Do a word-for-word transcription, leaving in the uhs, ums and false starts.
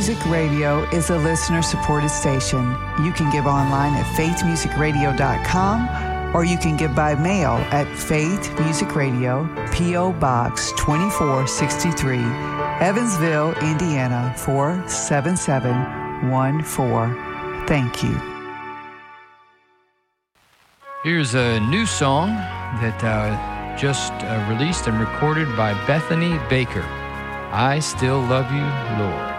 Music Radio is a listener-supported station. You can give online at faith music radio dot com, or you can give by mail at Faith Music Radio, P O. Box twenty-four sixty-three, Evansville, Indiana four seven seven one four. Thank you. Here's a new song that uh, just uh, released and recorded by Bethany Baker. I Still Love You, Lord.